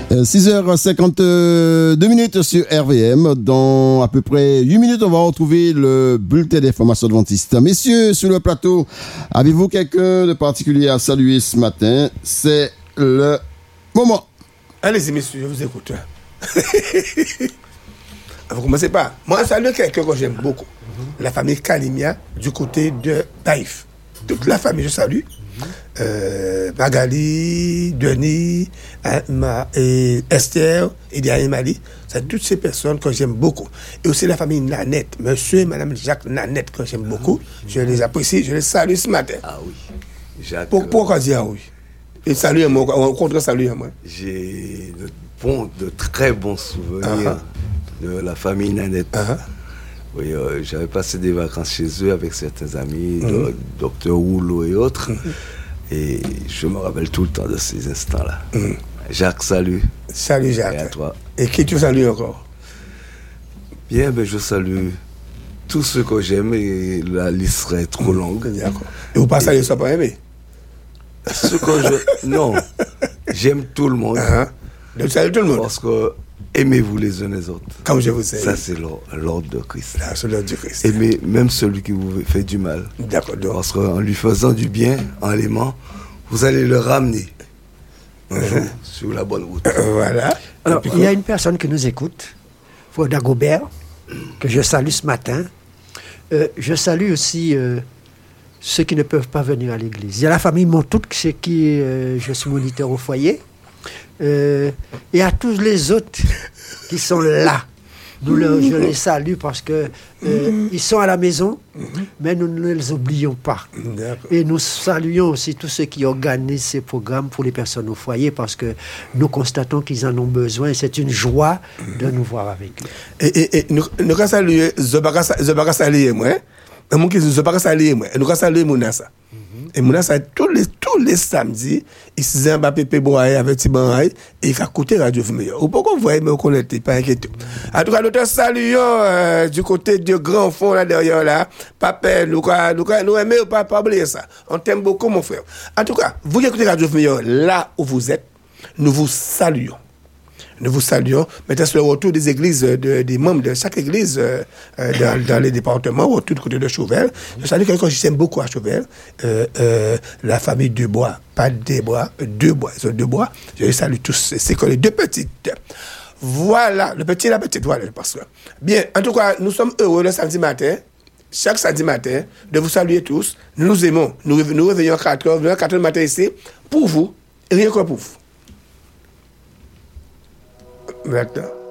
6h52 sur RVM. Dans à peu près 8 minutes, on va retrouver le bulletin d'information adventiste. Messieurs, sur le plateau, avez-vous quelqu'un de particulier à saluer ce matin? C'est le moment. Allez-y, messieurs, je vous écoute. Vous commencez pas. Moi, je salue quelqu'un que j'aime beaucoup. La famille Kalimia, du côté de Taïf. Toute la famille, je salue. Magali, Denis, et Esther, et Diane Mali. C'est toutes ces personnes que j'aime beaucoup. Et aussi la famille Nanette, monsieur et madame Jacques Nanette, que j'aime beaucoup. Je les apprécie, je les salue ce matin. Ah oui. Jacques, pourquoi dire oui? Et salut à moi, on contre salut à moi. J'ai de très bons souvenirs de la famille Nanette. Oui, j'avais passé des vacances chez eux avec certains amis, docteur Rouleau et autres. Et je me rappelle tout le temps de ces instants-là. Jacques, salut. Salut Jacques. Et à toi. Et qui tu salues encore? Bien, je salue tous ceux que j'aime et la liste serait trop longue. D'accord. Et vous pas saluer ça pas aimer? Non, j'aime tout le monde. Je salue tout le monde. Parce que aimez-vous les uns les autres. Comme je vous aime. Ça, c'est l'ordre de Christ. C'est l'ordre de Christ. Aimez même celui qui vous fait du mal. D'accord. Parce qu'en lui faisant du bien, en l'aimant, vous allez le ramener un jour sur la bonne route. Voilà. Alors, il y a une personne qui nous écoute, Frère Dagobert, que je salue ce matin. Je salue aussi ceux qui ne peuvent pas venir à l'église. Il y a la famille Montout, chez qui je suis moniteur au foyer. Et à tous les autres qui sont là, je les salue parce que ils sont à la maison, mais nous ne les oublions pas. Et nous saluons aussi tous ceux qui organisent ces programmes pour les personnes au foyer parce que nous constatons qu'ils en ont besoin et c'est une joie de nous voir avec eux. Et nous saluons Zobaka saluer moi. Mon qui Zobaka saluer moi. Nous saluons Mounassa. Et Mounassa tous les samedis, il se un pépé boire avec Tibanray et il va écouter Radio Meilleur. Ou pourquoi vous voyez me connaître pas inquiété. En tout cas nous te saluons du côté du grand fond là derrière là. Papa nous aimons pas oublier ça. On t'aime beaucoup mon frère. En tout cas, vous écoutez Radio Meilleur là où vous êtes, nous vous saluons. Nous vous saluons. Maintenant, sur le retour des églises, des membres de chaque église dans les départements, autour du côté de Chauvel. Je salue quelqu'un que j'aime beaucoup à Chauvel, la famille Debois, pas Desbois, Debois, ils sont Debois. Je les salue tous. C'est que les deux petites. Voilà, le petit et la petite, voilà, parce que. Bien, en tout cas, nous sommes heureux le samedi matin, chaque samedi matin, de vous saluer tous. Nous nous aimons. Nous réveillons à 4h, 4h du matin ici, pour vous, et rien que pour vous. Maintenant.